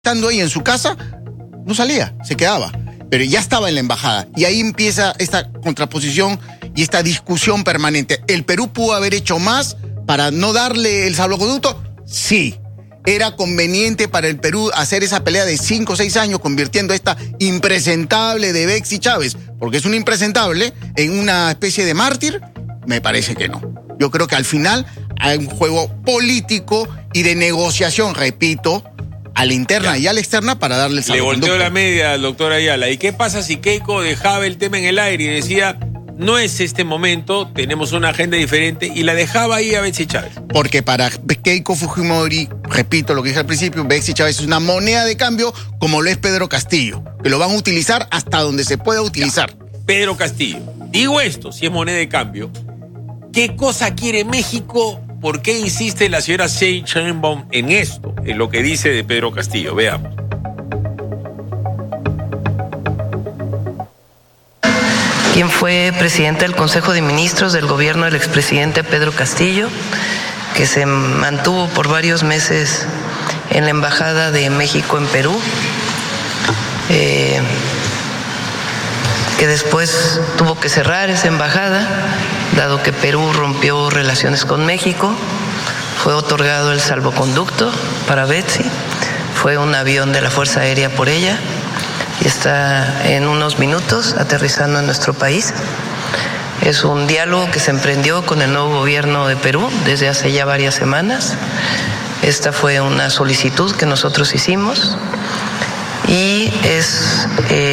estando ahí en su casa, no salía, se quedaba. Pero ya estaba en la embajada. Y ahí empieza esta contraposición y esta discusión permanente. ¿El Perú pudo haber hecho más para no darle el salvoconducto? Sí. ¿Era conveniente para el Perú hacer esa pelea de 5 o 6 años, convirtiendo a esta impresentable de Betsy Chávez, porque es una impresentable, en una especie de mártir? Me parece que no. Yo creo que al final hay un juego político y de negociación, repito, a la interna y a la externa para darle el salvoconducto. Le volteó la media al doctor Ayala. ¿Y qué pasa si Keiko dejaba el tema en el aire y decía, no es este momento, tenemos una agenda diferente, y la dejaba ahí a Betsy Chávez? Porque para Keiko Fujimori, repito lo que dije al principio, Betsy Chávez es una moneda de cambio como lo es Pedro Castillo, que lo van a utilizar hasta donde se pueda utilizar. Pedro Castillo. Digo esto, si es moneda de cambio, ¿qué cosa quiere México? ¿Por qué insiste la señora Sheinbaum en esto, en lo que dice de Pedro Castillo? Veamos. Quien fue presidente del Consejo de Ministros del gobierno del expresidente Pedro Castillo, que se mantuvo por varios meses en la Embajada de México en Perú, que después tuvo que cerrar esa embajada, dado que Perú rompió relaciones con México. Fue otorgado el salvoconducto para Betsy, fue un avión de la Fuerza Aérea por ella, y está en unos minutos aterrizando en nuestro país. Es un diálogo que se emprendió con el nuevo gobierno de Perú desde hace ya varias semanas. Esta fue una solicitud que nosotros hicimos y es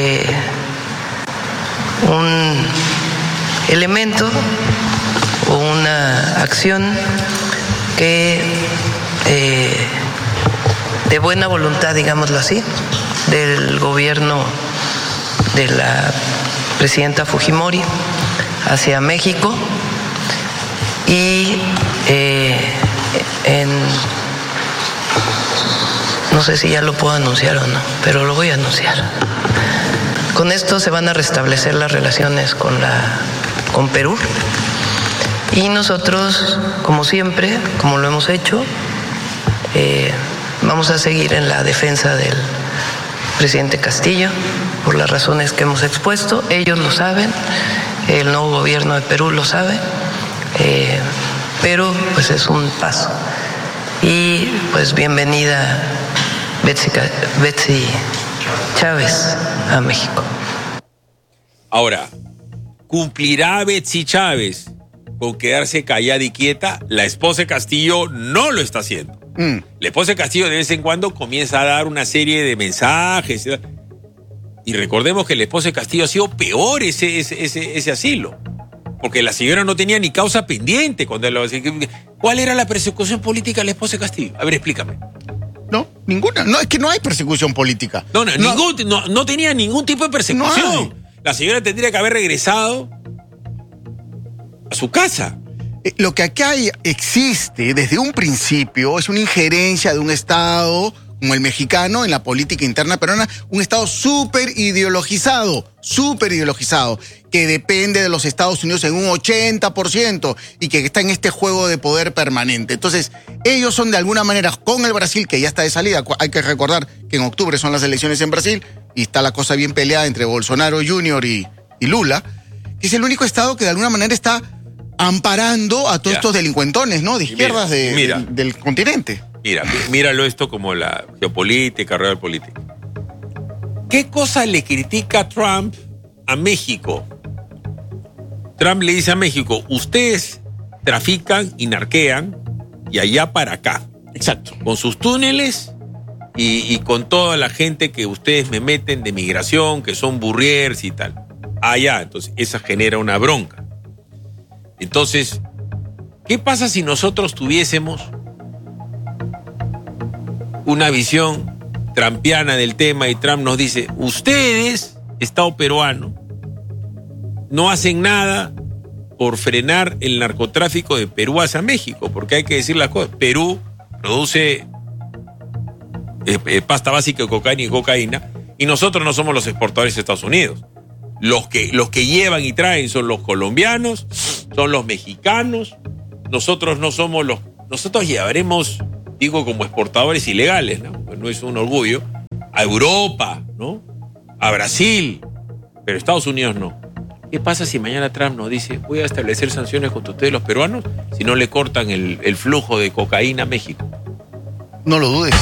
un elemento o una acción que de buena voluntad, digámoslo así, del gobierno de la presidenta Fujimori hacia México, y no sé si ya lo puedo anunciar o no, pero lo voy a anunciar. Con esto se van a restablecer las relaciones con Perú, y nosotros, como siempre, como lo hemos hecho, vamos a seguir en la defensa del presidente Castillo por las razones que hemos expuesto. Ellos lo saben, el nuevo gobierno de Perú lo sabe, pero pues es un paso. Y pues bienvenida Betsy Chávez a México. Ahora, ¿cumplirá Betsy Chávez con quedarse callada y quieta? La esposa de Castillo no lo está haciendo. La esposa de Castillo de vez en cuando comienza a dar una serie de mensajes. Y recordemos que la esposa de Castillo ha sido peor ese asilo. Porque la señora no tenía ni causa pendiente. ¿Cuál era la persecución política de la esposa de Castillo? A ver, explícame. No, ninguna. No, es que no hay persecución política. No tenía ningún tipo de persecución. La señora tendría que haber regresado a su casa. Lo que acá existe desde un principio es una injerencia de un Estado como el mexicano en la política interna peruana, un Estado súper ideologizado, que depende de los Estados Unidos en un 80% y que está en este juego de poder permanente. Entonces, ellos son de alguna manera con el Brasil, que ya está de salida. Hay que recordar que en octubre son las elecciones en Brasil y está la cosa bien peleada entre Bolsonaro Jr. y Lula, que es el único Estado que de alguna manera está amparando a todos estos delincuentones, ¿no? De izquierdas del continente. Míralo esto como la geopolítica, realpolítica. ¿Qué cosa le critica Trump a México? Trump le dice a México, ustedes trafican y narquean y allá para acá. Exacto. Con sus túneles y con toda la gente que ustedes me meten de migración, que son burriers y tal. Allá, entonces, esa genera una bronca. Entonces, ¿qué pasa si nosotros tuviésemos una visión trumpiana del tema y Trump nos dice, ustedes, Estado peruano, no hacen nada por frenar el narcotráfico de Perú hacia México? Porque hay que decir las cosas. Perú produce pasta básica de cocaína y nosotros no somos los exportadores de Estados Unidos. Los que llevan y traen son los colombianos, son los mexicanos. Nosotros no somos nosotros llevaremos, digo, como exportadores ilegales, ¿no? No es un orgullo, a Europa, ¿no? A Brasil, pero Estados Unidos no. ¿Qué pasa si mañana Trump nos dice, voy a establecer sanciones contra ustedes los peruanos si no le cortan el flujo de cocaína a México? No lo dudes.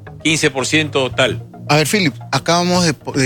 15% tal. A ver, Philip, acabamos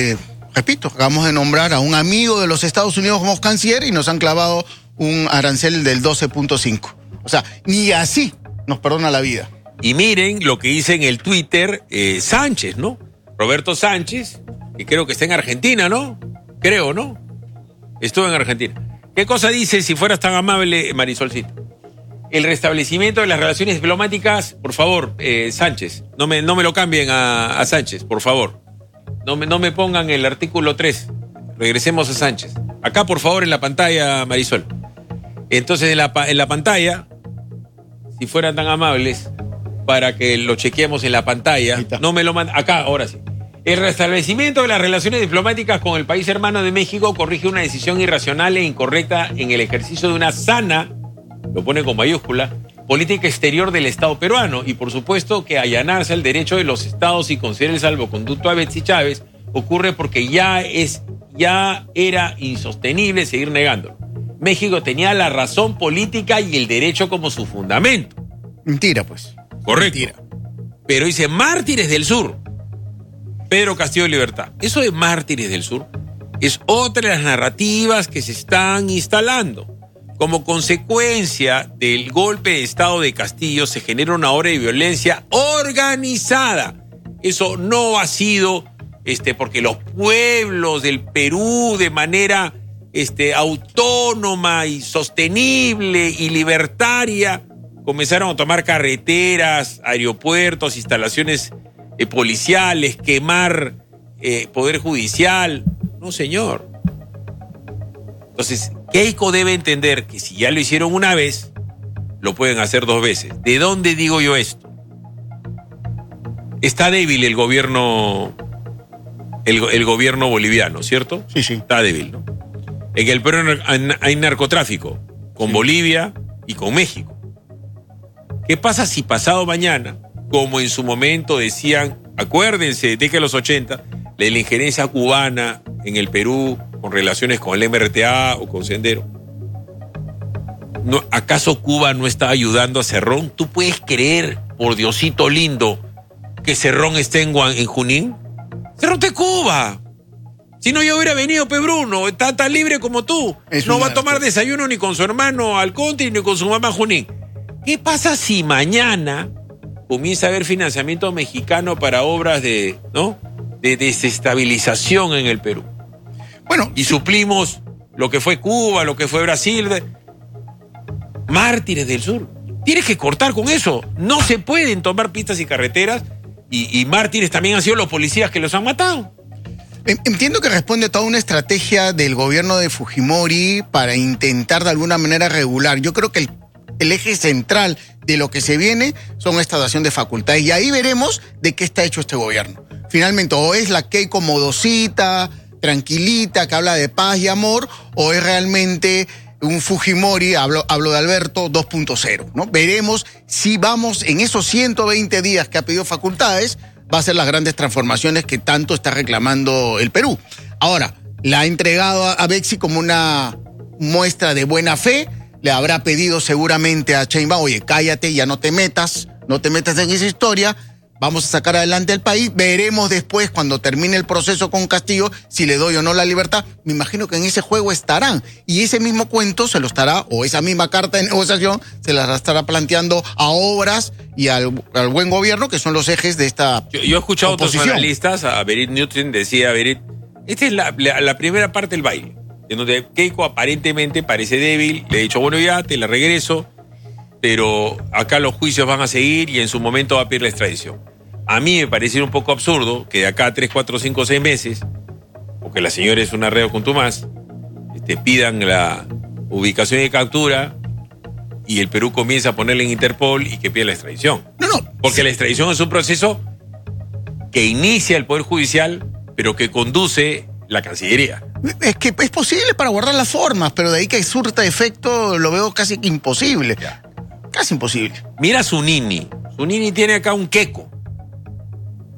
de nombrar a un amigo de los Estados Unidos como canciller y nos han clavado un arancel del 12.5. O sea, ni así nos perdona la vida. Y miren lo que dice en el Twitter Sánchez, ¿no? Roberto Sánchez, que creo que está en Argentina, ¿no? Creo, ¿no? Estuvo en Argentina. ¿Qué cosa dice, si fueras tan amable, Marisolcito? El restablecimiento de las relaciones diplomáticas, por favor, Sánchez, no me lo cambien a Sánchez, por favor. No me pongan el artículo 3. Regresemos a Sánchez. Acá, por favor, en la pantalla, Marisol. Entonces, en la pantalla, si fueran tan amables, para que lo chequeemos en la pantalla, no me lo mandan. Acá, ahora sí. El restablecimiento de las relaciones diplomáticas con el país hermano de México corrige una decisión irracional e incorrecta en el ejercicio de una sana, lo pone con mayúscula, política exterior del Estado peruano. Y por supuesto que allanarse al derecho de los estados y conceder el salvoconducto a Betsy Chávez ocurre porque ya era insostenible seguir negándolo. México tenía la razón política y el derecho como su fundamento. Mentira, pues. Correcto. Mentira. Pero dice Mártires del Sur. Pedro Castillo de Libertad. Eso de Mártires del Sur es otra de las narrativas que se están instalando. Como consecuencia del golpe de Estado de Castillo se genera una ola de violencia organizada. Eso no ha sido porque los pueblos del Perú de manera autónoma y sostenible y libertaria comenzaron a tomar carreteras, aeropuertos, instalaciones policiales, quemar poder judicial. No, señor. Entonces, Keiko debe entender que si ya lo hicieron una vez, lo pueden hacer 2 veces. ¿De dónde digo yo esto? Está débil el gobierno boliviano, ¿cierto? Sí, sí. Está débil, ¿no? En el Perú hay narcotráfico con Bolivia y con México. ¿Qué pasa si pasado mañana, como en su momento decían, acuérdense, de que en los 80, de la injerencia cubana en el Perú con relaciones con el MRTA o con Sendero? ¿Acaso Cuba no está ayudando a Cerrón? ¿Tú puedes creer, por Diosito lindo, que Cerrón esté en Junín? Cerrón de Cuba. Si no, yo hubiera venido, Bruno, está tan libre como tú. No va a tomar desayuno ni con su hermano Alconte ni con su mamá Junín. ¿Qué pasa si mañana comienza a haber financiamiento mexicano para obras de desestabilización en el Perú? Bueno, y suplimos lo que fue Cuba, lo que fue Brasil. Mártires del Sur. Tienes que cortar con eso. No se pueden tomar pistas y carreteras. Y mártires también han sido los policías que los han matado. Entiendo que responde a toda una estrategia del gobierno de Fujimori para intentar de alguna manera regular. Yo creo que el eje central de lo que se viene son esta dación de facultades. Y ahí veremos de qué está hecho este gobierno. Finalmente, o es la Keiko modosita, tranquilita, que habla de paz y amor, o es realmente un Fujimori, hablo de Alberto 2.0, ¿no? Veremos si vamos en esos 120 días que ha pedido facultades, va a ser las grandes transformaciones que tanto está reclamando el Perú. Ahora, la ha entregado a Betsy como una muestra de buena fe, le habrá pedido seguramente a Sheinbaum, oye, cállate, ya no te metas en esa historia, vamos a sacar adelante el país, veremos después cuando termine el proceso con Castillo si le doy o no la libertad. Me imagino que en ese juego estarán y ese mismo cuento se lo estará, o esa misma carta de negociación se la estará planteando a Obras y al buen gobierno, que son los ejes de esta Yo he escuchado a otros oposición. analistas, a Berit Newton decía, esta es la primera parte del baile, en donde Keiko aparentemente parece débil, le he dicho, bueno, ya te la regreso, pero acá los juicios van a seguir y en su momento va a pedir la extradición. A mí me parece un poco absurdo que de acá a 3, 4, 5, 6 meses, porque la señora es una reo contumaz, pidan la ubicación y captura y el Perú comienza a ponerle en Interpol y que pida la extradición. No. Porque la extradición es un proceso que inicia el Poder Judicial, pero que conduce la Cancillería. Es que es posible para guardar las formas, pero de ahí que surta efecto lo veo casi imposible. Casi imposible. Mira Zunini. Zunini tiene acá un queco.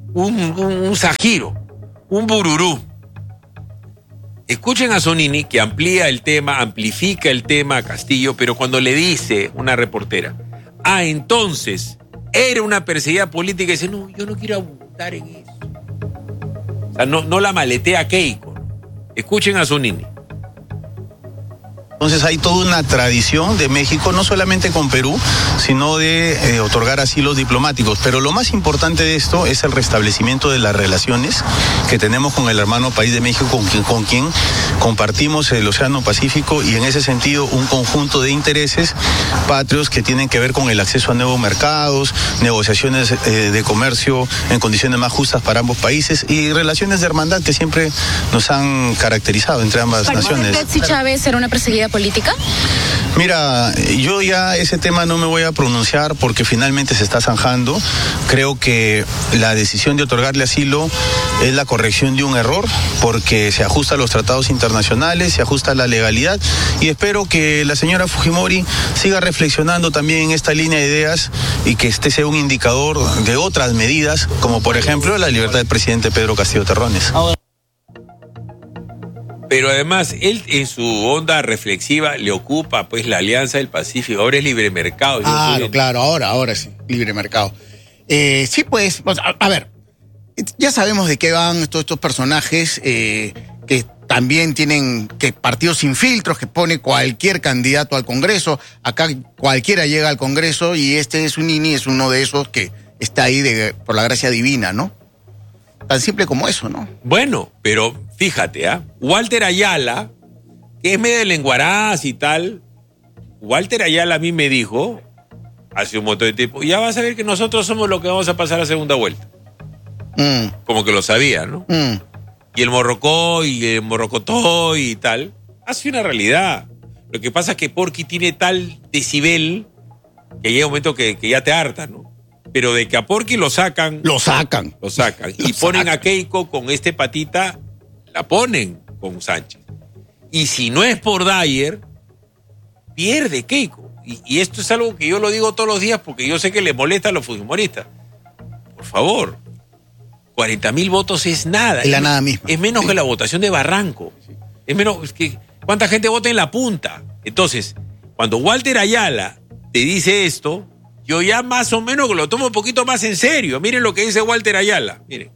un sajiro, un bururú. Escuchen a Zonini, que amplifica el tema a Castillo, pero cuando le dice una reportera, entonces era una perseguida política, y dice, no, yo no quiero abundar en eso. O sea, no la maletea Keiko. Escuchen a Zonini. Entonces hay toda una tradición de México, no solamente con Perú, sino de otorgar asilos diplomáticos. Pero lo más importante de esto es el restablecimiento de las relaciones que tenemos con el hermano país de México, con quien compartimos el Océano Pacífico, y en ese sentido un conjunto de intereses patrios que tienen que ver con el acceso a nuevos mercados, negociaciones de comercio en condiciones más justas para ambos países y relaciones de hermandad que siempre nos han caracterizado entre ambas naciones. ¿Para Betsy Chávez era una perseguida política? Mira, yo ya ese tema no me voy a pronunciar porque finalmente se está zanjando. Creo que la decisión de otorgarle asilo es la corrección de un error porque se ajusta a los tratados internacionales, se ajusta a la legalidad, y espero que la señora Fujimori siga reflexionando también en esta línea de ideas y que este sea un indicador de otras medidas, como por ejemplo la libertad del presidente Pedro Castillo Terrones. Pero además, él en su onda reflexiva le ocupa pues la Alianza del Pacífico. Ahora es libre mercado. Claro, ahora sí, libre mercado. Sí, pues, a ver, ya sabemos de qué van todos estos personajes que también tienen partidos sin filtros, que pone cualquier candidato al Congreso. Acá cualquiera llega al Congreso y Zonini es uno de esos que está ahí por la gracia divina, ¿no? Tan simple como eso, ¿no? Bueno, pero fíjate, Walter Ayala, que es medio de lenguaraz y tal, Walter Ayala a mí me dijo, hace un montón de tiempo, ya vas a ver que nosotros somos los que vamos a pasar a segunda vuelta. Como que lo sabía, ¿no? Y el Morrocó y el Morrocotó y tal, hace una realidad. Lo que pasa es que Porky tiene tal decibel que llega un momento que ya te harta, ¿no? Pero de que a Porky lo sacan. Y ponen a Keiko con este patita, la ponen con Sánchez. Y si no es por Dyer, pierde Keiko. Y esto es algo que yo lo digo todos los días porque yo sé que le molesta a los fujimoristas. Por favor, 40.000 votos es nada. Es la nada misma. Es menos que la votación de Barranco. Es menos que ¿cuánta gente vota en la punta? Entonces, cuando Walter Ayala te dice esto, yo ya más o menos lo tomo un poquito más en serio. Miren lo que dice Walter Ayala. Miren.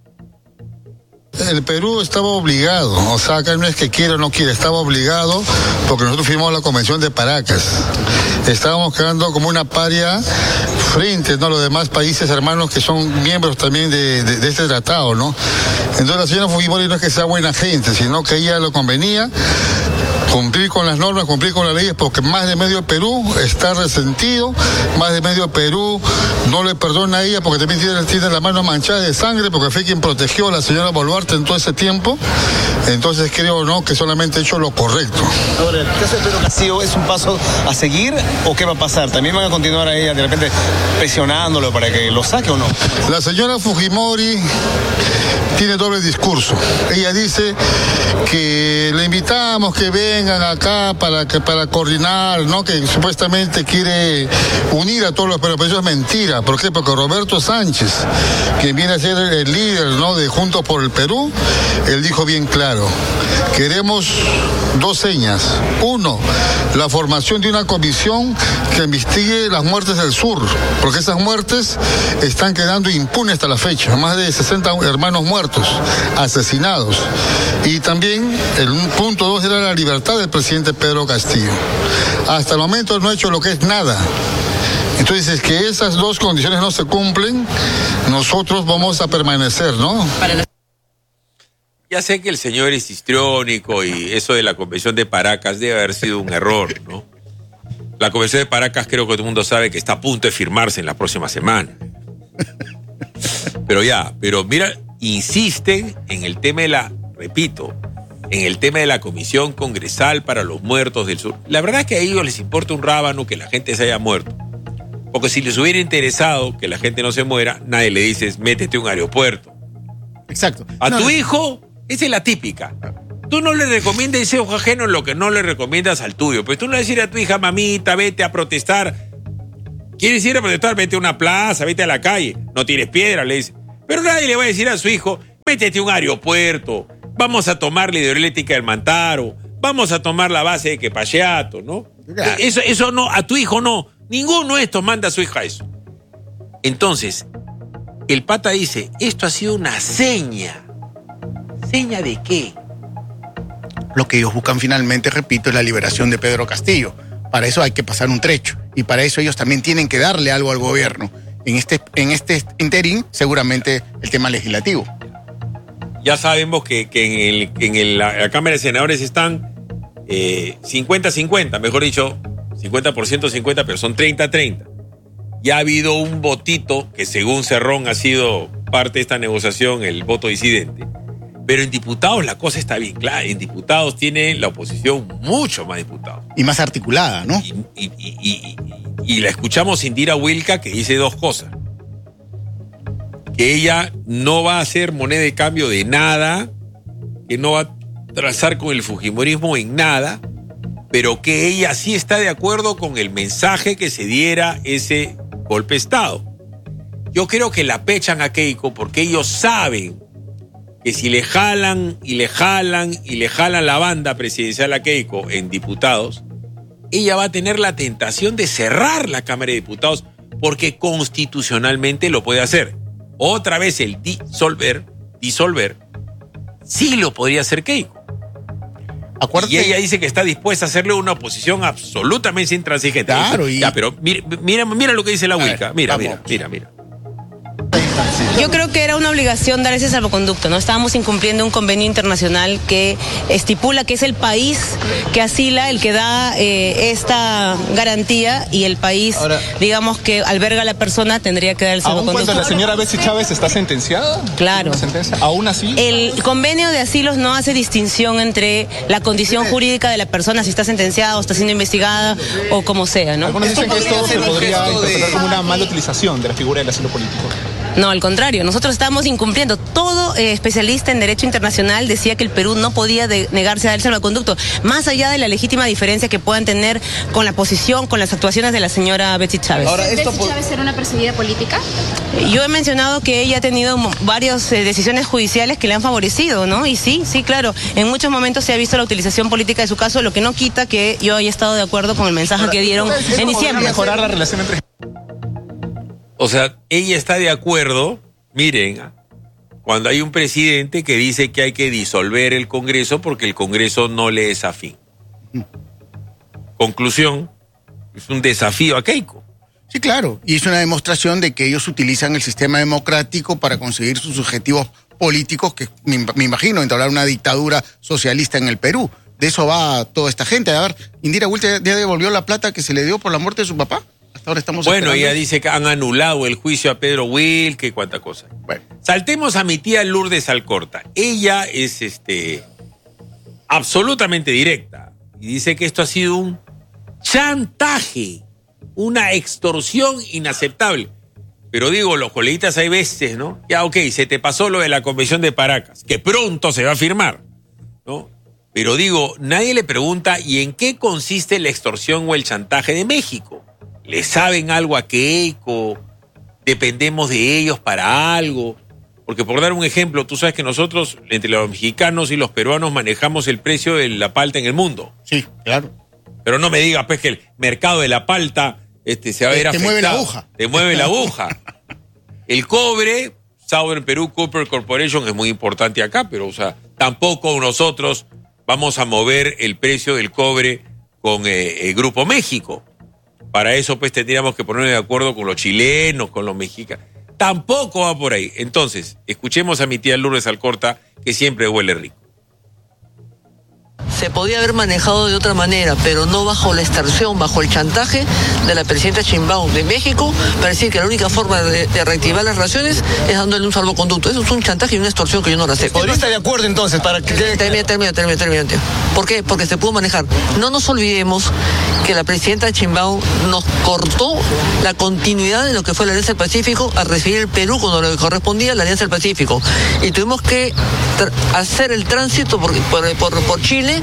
El Perú estaba obligado, o sea, acá no es que quiera o no quiera, estaba obligado porque nosotros firmamos la Convención de Paracas. Estábamos quedando como una paria frente, ¿no?, a los demás países hermanos que son miembros también de este tratado, ¿no? Entonces la señora Fujimori no es que sea buena gente, sino que a ella lo convenía cumplir con las normas, cumplir con las leyes, porque más de medio Perú está resentido, más de medio Perú no le perdona a ella porque también tiene la mano manchada de sangre, porque fue quien protegió a la señora Boluarte en todo ese tiempo. Entonces creo, ¿no?, que solamente ha hecho lo correcto. Ahora, ¿el caso de Pedro Castillo es un paso a seguir o qué va a pasar? ¿También van a continuar a ella de repente presionándolo para que lo saque o no? La señora Fujimori tiene doble discurso. Ella dice que le invitamos que vengan acá para coordinar, ¿no?, que supuestamente quiere unir a todos los peruanos, pero eso es mentira. ¿Por qué? Porque Roberto Sánchez, que viene a ser el líder, ¿no?, de Juntos por el Perú, él dijo bien claro, queremos dos señas. Uno, la formación de una comisión que investigue las muertes del sur, porque esas muertes están quedando impunes hasta la fecha. Más de 60 hermanos muertos, asesinados. Y también el punto 2 era la libertad del presidente Pedro Castillo. Hasta el momento no ha hecho lo que es nada. Entonces, que esas dos condiciones no se cumplen, nosotros vamos a permanecer, ¿no? Ya sé que el señor es histriónico y eso de la Convención de Paracas debe haber sido un error, ¿no? La Convención de Paracas creo que todo el mundo sabe que está a punto de firmarse en la próxima semana. Pero mira, insisten en el tema en el tema de la Comisión Congresal para los Muertos del Sur. La verdad es que a ellos les importa un rábano que la gente se haya muerto. Porque si les hubiera interesado que la gente no se muera, nadie le dice, métete a un aeropuerto. Exacto. A tu hijo, esa es la típica. Tú no le recomiendas ese ojo ajeno lo que no le recomiendas al tuyo. Pero tú no le decís a tu hija, mamita, vete a protestar. ¿Quieres ir a protestar? Vete a una plaza, vete a la calle. No tienes piedra, le dices. Pero nadie le va a decir a su hijo, métete a un aeropuerto, vamos a tomar la hidroeléctrica del Mantaro, vamos a tomar la base de Quepacheato, ¿no? Claro. Eso no, a tu hijo no. Ninguno de estos manda a su hija a eso. Entonces, el pata dice, esto ha sido una seña. ¿Seña de qué? Lo que ellos buscan finalmente, repito, es la liberación de Pedro Castillo. Para eso hay que pasar un trecho. Y para eso ellos también tienen que darle algo al gobierno. En este interín, seguramente el tema legislativo. Ya sabemos que en la Cámara de Senadores están 50-50, mejor dicho, 50%, 50%, pero son 30-30. Ya ha habido un votito que según Cerrón ha sido parte de esta negociación, el voto disidente. Pero en diputados la cosa está bien clara. En diputados tiene la oposición mucho más diputados. Y más articulada, ¿no? Y la escuchamos Indira Wilca que dice dos cosas. Que ella no va a hacer moneda de cambio de nada, que no va a trazar con el fujimorismo en nada, pero que ella sí está de acuerdo con el mensaje que se diera ese golpe de Estado. Yo creo que la pechan a Keiko porque ellos saben que si le jalan y le jalan y le jalan la banda presidencial a Keiko en diputados, ella va a tener la tentación de cerrar la Cámara de Diputados porque constitucionalmente lo puede hacer. Otra vez el disolver, sí lo podría hacer Keiko. Acuérdate. Y ella dice que está dispuesta a hacerle una oposición absolutamente intransigente. Claro, ya, pero mira lo que dice la Wilca. Mira. Yo creo que era una obligación dar ese salvoconducto, ¿no? Estábamos incumpliendo un convenio internacional que estipula que es el país que asila el que da esta garantía y el país, ahora, digamos, que alberga a la persona tendría que dar el salvoconducto. ¿Aún cuando la señora Betsy Chávez está sentenciada? Claro. ¿Aún así? El convenio de asilos no hace distinción entre la condición jurídica de la persona, si está sentenciada o está siendo investigada o como sea, ¿no? Algunos dicen que esto se podría interpretar como una mala utilización de la figura del asilo político. No, al contrario, nosotros estamos incumpliendo. Todo especialista en derecho internacional decía que el Perú no podía negarse a dar el salvoconducto, más allá de la legítima diferencia que puedan tener con la posición, con las actuaciones de la señora Betsy Chávez. Ahora, ¿Betsy Chávez era una perseguida política? Yo he mencionado que ella ha tenido varias decisiones judiciales que le han favorecido, ¿no? Y sí, claro, en muchos momentos se ha visto la utilización política de su caso, lo que no quita que yo haya estado de acuerdo con el mensaje que dieron en diciembre. Mejorar la relación entre... O sea, ella está de acuerdo, miren, cuando hay un presidente que dice que hay que disolver el Congreso porque el Congreso no le es afín. Conclusión, es un desafío a Keiko. Sí, claro, y es una demostración de que ellos utilizan el sistema democrático para conseguir sus objetivos políticos, que me imagino entablar una dictadura socialista en el Perú. De eso va toda esta gente. A ver, Indira Wilca ya devolvió la plata que se le dio por la muerte de su papá. Ahora estamos bueno, ella dice que han anulado el juicio a Pedro Wilca y cuánta cosa. Bueno. Saltemos a mi tía Lourdes Alcorta. Ella es absolutamente directa y dice que esto ha sido un chantaje, una extorsión inaceptable. Pero digo, los coleguitas hay veces, ¿no? Ya, ok, se te pasó lo de la Convención de Paracas, que pronto se va a firmar, ¿no? Pero digo, nadie le pregunta ¿y en qué consiste la extorsión o el chantaje de México? ¿Le saben algo a Keiko? ¿Dependemos de ellos para algo? Porque por dar un ejemplo, tú sabes que nosotros, entre los mexicanos y los peruanos, manejamos el precio de la palta en el mundo. Sí, claro. Pero no me digas, pues, que el mercado de la palta se va a ver afectado. Te mueve la aguja. Te mueve la aguja. El cobre, Southern Peru Copper Corporation, es muy importante acá, pero, o sea, tampoco nosotros vamos a mover el precio del cobre con el Grupo México. Para eso, pues, tendríamos que ponernos de acuerdo con los chilenos, con los mexicanos. Tampoco va por ahí. Entonces, escuchemos a mi tía Lourdes Alcorta, que siempre huele rico. Se podía haber manejado de otra manera, pero no bajo la extorsión, bajo el chantaje de la presidenta Sheinbaum de México, para decir que la única forma de reactivar las relaciones es dándole un salvoconducto. Eso es un chantaje y una extorsión que yo no la acepto. ¿Podría estar de acuerdo entonces para que... Termina. ¿Por qué? Porque se pudo manejar. No nos olvidemos que la presidenta Sheinbaum nos cortó la continuidad de lo que fue la Alianza del Pacífico a recibir el Perú cuando le correspondía a la Alianza del Pacífico. Y tuvimos que hacer el tránsito por Chile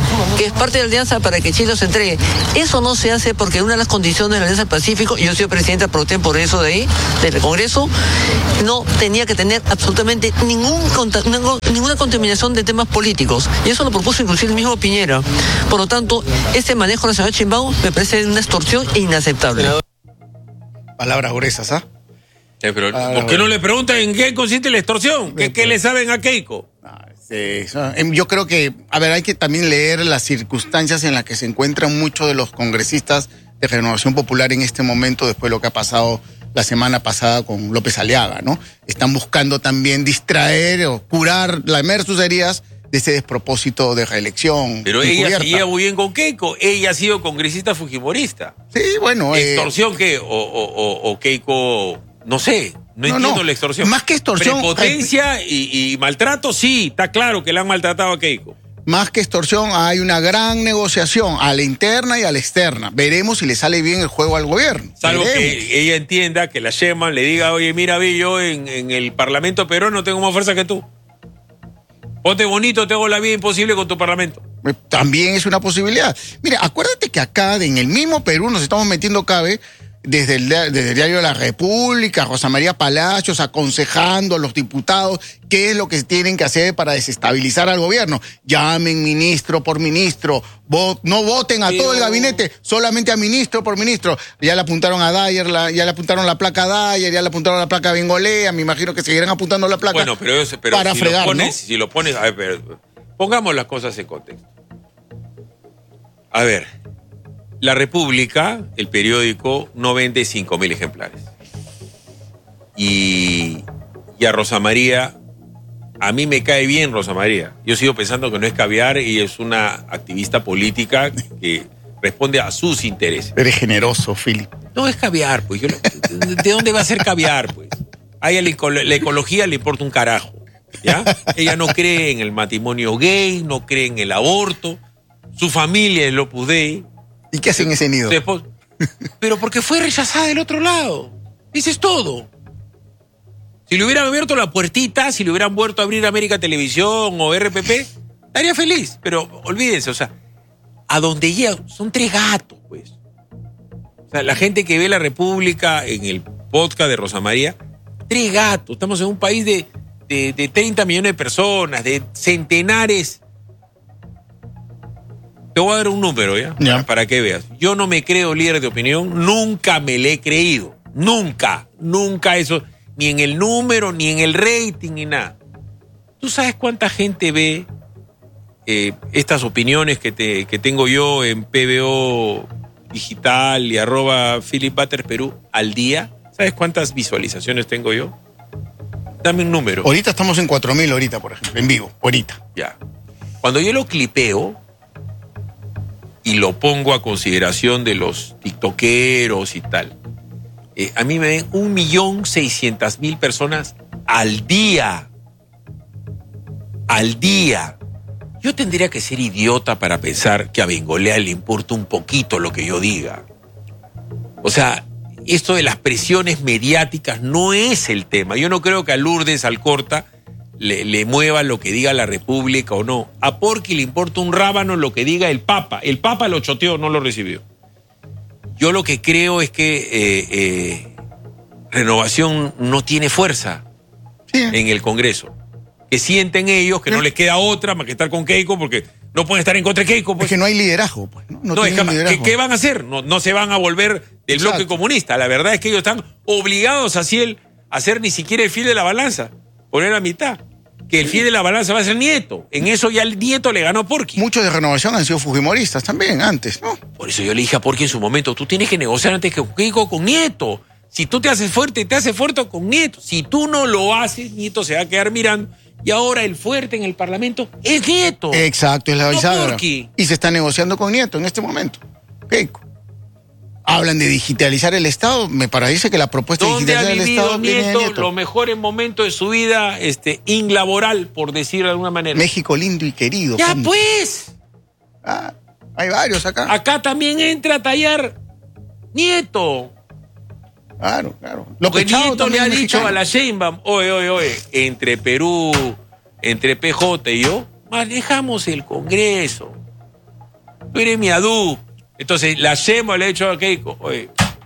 que es parte de la alianza para que Chile se entregue. Eso no se hace porque una de las condiciones de la Alianza del Pacífico, yo he sido presidente pro tem por eso de ahí, del Congreso, no tenía que tener absolutamente ninguna contaminación de temas políticos. Y eso lo propuso inclusive el mismo Piñera. Por lo tanto, este manejo de la señora Sheinbaum me parece una extorsión inaceptable. Palabras gruesas, ¿ah? Pero, ¿por qué no le preguntan en qué consiste la extorsión? ¿Qué le saben a Keiko? Sí, yo creo que, hay que también leer las circunstancias en las que se encuentran muchos de los congresistas de Renovación Popular en este momento, después de lo que ha pasado la semana pasada con López Aliaga, ¿no? Están buscando también distraer o curar, lamer sus heridas de ese despropósito de reelección. Pero ella seguía muy bien con Keiko. Ella ha sido congresista fujimorista. Sí, bueno. ¿Extorsión qué? O Keiko, no sé. No entiendo la extorsión. Más que extorsión. Prepotencia y maltrato, sí. Está claro que le han maltratado a Keiko. Más que extorsión, hay una gran negociación a la interna y a la externa. Veremos si le sale bien el juego al gobierno. Salvo que ella entienda que la Sheinbaum le diga, oye, mira, ve, yo en el Parlamento peruano tengo más fuerza que tú. Ponte bonito, te hago la vida imposible con tu Parlamento. También es una posibilidad. Mira, acuérdate que acá, en el mismo Perú, nos estamos metiendo cabe desde el Diario de la República, Rosa María Palacios aconsejando a los diputados qué es lo que tienen que hacer para desestabilizar al gobierno. Llamen ministro por ministro, no voten a todo el gabinete, solamente a ministro por ministro. Ya le apuntaron a Dyer, ya le apuntaron la placa a Dyer, ya le apuntaron la placa a Bengolea, me imagino que seguirán apuntando la placa. Bueno, pero para si fregar, si lo pones, a ver, pongamos las cosas en contexto. A ver. La República, el periódico, no vende 5.000 ejemplares. Y a Rosa María, a mí me cae bien Rosa María. Yo sigo pensando que no es caviar y es una activista política que responde a sus intereses. Eres generoso, Philip. No es caviar, pues. ¿De dónde va a ser caviar, pues? A ella la ecología le importa un carajo, ¿ya? Ella no cree en el matrimonio gay, no cree en el aborto. Su familia es el Opus Dei. ¿Y qué hacen ese nido? Pero porque fue rechazada del otro lado. Eso es todo. Si le hubieran abierto la puertita, si le hubieran vuelto a abrir América Televisión o RPP, estaría feliz. Pero olvídense, o sea, a donde llega, son 3 gatos, pues. O sea, la gente que ve La República en el podcast de Rosa María, 3 gatos. Estamos en un país de 30 millones de personas, de centenares. Te voy a dar un número, ¿ya? Para que veas. Yo no me creo líder de opinión, nunca me le he creído. Nunca eso, ni en el número, ni en el rating, ni nada. ¿Tú sabes cuánta gente ve estas opiniones que tengo yo en PBO Digital y @PhilipButters al día? ¿Sabes cuántas visualizaciones tengo yo? Dame un número. Ahorita estamos en 4.000 ahorita, por ejemplo, en vivo, ahorita. Ya. Cuando yo lo clipeo y lo pongo a consideración de los tiktokeros y tal, a mí me ven 1.600.000 personas al día. Al día. Yo tendría que ser idiota para pensar que a Bengolea le importa un poquito lo que yo diga. O sea, esto de las presiones mediáticas no es el tema. Yo no creo que a Lourdes Alcorta le mueva lo que diga la República o no. A Porky le importa un rábano lo que diga el Papa. El Papa lo choteó, no lo recibió. Yo lo que creo es que Renovación no tiene fuerza en el Congreso. Que sienten ellos que no les queda otra más que estar con Keiko, porque no pueden estar en contra de Keiko. Pues. Es que no hay liderazgo. Pues, no es liderazgo. ¿Qué van a hacer? No se van a volver del bloque comunista. La verdad es que ellos están obligados a ser ni siquiera el fiel de la balanza. Poner a mitad. Que el fiel de la balanza va a ser Nieto. En eso ya el Nieto le ganó a Porky. Muchos de Renovación han sido fujimoristas también, antes, ¿no? Por eso yo le dije a Porky en su momento, tú tienes que negociar antes que Keiko con Nieto. Si tú te haces fuerte con Nieto. Si tú no lo haces, Nieto se va a quedar mirando. Y ahora el fuerte en el Parlamento es Nieto. Exacto, es la bisagra. Porky. Y se está negociando con Nieto en este momento. Keiko. Hablan de digitalizar el Estado. Me parece que la propuesta de digitalizar el Estado Nieto, Nieto los mejores momentos de su vida inlaboral, por decirlo de alguna manera. México lindo y querido. Ya pues. Hay varios acá. Acá también entra a tallar Nieto. Claro. Porque Nieto le ha dicho a la Sheinbaum, oye, entre Perú, entre PJ y yo, manejamos el Congreso. Tú eres mi adú. Entonces, la Sheinbaum le ha dicho a Keiko, oye,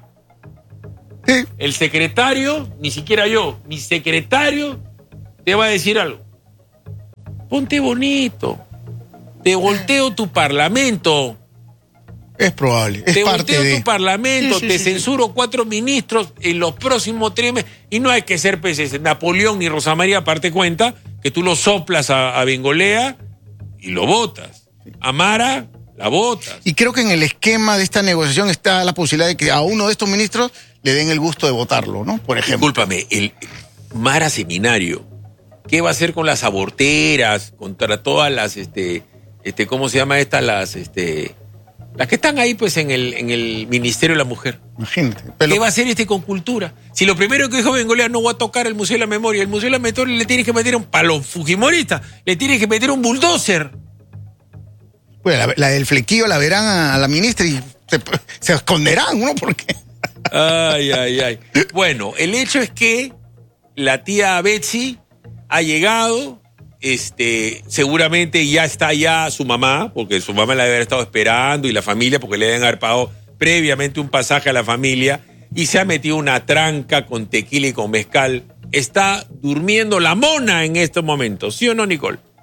el secretario, ni siquiera yo, mi secretario te va a decir algo. Ponte bonito. Te volteo tu parlamento. Es probable. Es te parte volteo de... tu parlamento, te censuro 4 ministros en los próximos 3 meses. Y no hay que ser Napoleón ni Rosa María, aparte cuenta que tú lo soplas a Bengolea y lo votas. A Mara la votas. Y creo que en el esquema de esta negociación está la posibilidad de que a uno de estos ministros le den el gusto de votarlo, ¿no? Por ejemplo. Discúlpame, el Mara Seminario, ¿qué va a hacer con las aborteras, contra todas las, ¿cómo se llama estas? Las que están ahí, pues, en el Ministerio de la Mujer. Imagínate. ¿Qué va a hacer con cultura? Si lo primero que dijo Bengolea, no va a tocar el Museo de la Memoria, el Museo de la Memoria le tiene que meter para los fujimoristas, le tiene que meter un bulldozer. Pues la del flequillo la verán a la ministra y se esconderán, ¿no? Porque... Ay. Bueno, el hecho es que la tía Betsy ha llegado, seguramente ya está su mamá, porque su mamá la debe haber estado esperando, y la familia, porque le deben haber pagado previamente un pasaje a la familia, y se ha metido una tranca con tequila y con mezcal. Está durmiendo la mona en estos momentos, ¿sí o no, Nicole?